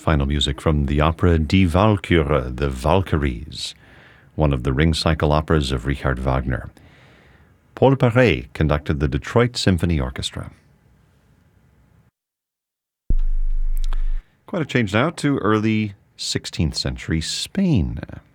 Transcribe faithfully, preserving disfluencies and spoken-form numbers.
Final music from the opera Die Walküre, The Valkyries, one of the ring cycle operas of Richard Wagner. Paul Paré conducted the Detroit Symphony Orchestra. Quite a change now to early sixteenth century Spain.